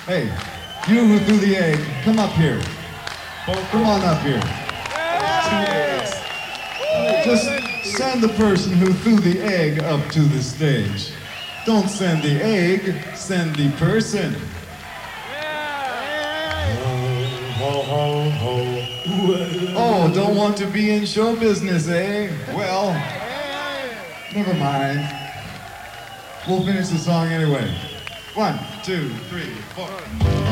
Hey, you who threw the egg, come up here. Come on up here. Just send the person who threw the egg up to the stage. Don't send the egg, send the person. Oh, don't want to be in show business, eh? Well, never mind. We'll finish the song anyway. 1, 2, 3, 4.